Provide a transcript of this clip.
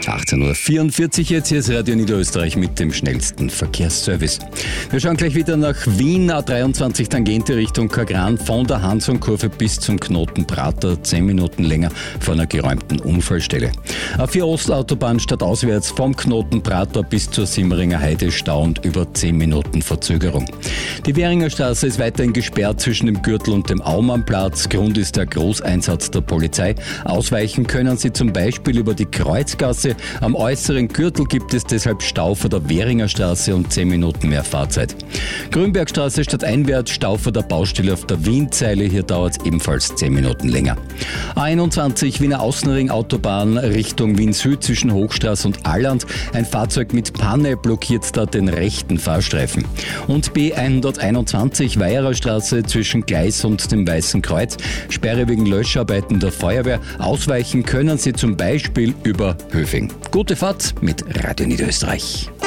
18.44 Uhr jetzt, hier ist Radio Niederösterreich mit dem schnellsten Verkehrsservice. Wir schauen gleich wieder nach Wien, A23 Tangente Richtung Kagran, von der Hansonkurve bis zum Knoten Prater, 10 Minuten länger vor einer geräumten Unfallstelle. A4 Ostlautobahn stadtauswärts vom Knoten Prater bis zur Simmeringer Heide Stau und über 10 Minuten Verzögerung. Die Währinger Straße ist weiterhin gesperrt zwischen dem Gürtel und dem Aumannplatz. Grund ist der Großeinsatz der Polizei. Ausweichen können Sie zum Beispiel über die Kreuzgasse. Am äußeren Gürtel gibt es deshalb Stau vor der Währinger Straße und 10 Minuten mehr Fahrzeit. Grünbergstraße stadteinwärts, Stau vor der Baustelle auf der Wienzeile. Hier dauert es ebenfalls 10 Minuten länger. A21 Wiener Außenring Autobahn Richtung Wien Süd zwischen Hochstraße und Alland. Ein Fahrzeug mit Panne blockiert da den rechten Fahrstreifen. Und B121 Weiherer Straße zwischen Gleis und dem Weißen Kreuz. Sperre wegen Löscharbeiten der Feuerwehr. Ausweichen können Sie zum Beispiel über Höfing. Gute Fahrt mit Radio Niederösterreich.